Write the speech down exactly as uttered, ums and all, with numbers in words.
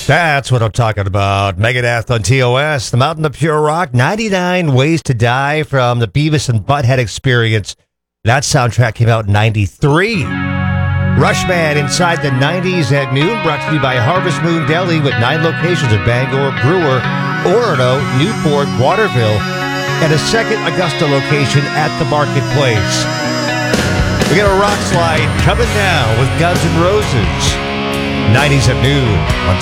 That's what I'm talking about. Megadeth on T O S, the Mountain of Pure Rock, ninety-nine Ways to Die from the Beavis and Butthead Experience. That soundtrack came out in ninety-three. Rushman Inside the nineties at noon, brought to you by Harvest Moon Deli with nine locations at Bangor, Brewer, Orono, Newport, Waterville, and a second Augusta location at the Marketplace. We got a rock slide coming now with Guns N' Roses. nineties at noon on